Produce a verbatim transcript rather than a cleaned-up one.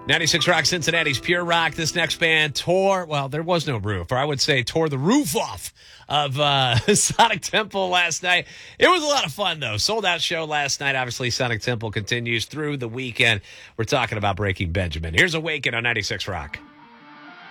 ninety-six Rock, Cincinnati's Pure Rock. This next band tore, well, there was no roof, or I would say tore the roof off of uh, Sonic Temple last night. It was a lot of fun, though. Sold out show last night. Obviously, Sonic Temple continues through the weekend. We're talking about Breaking Benjamin. Here's Awaken on ninety-six Rock.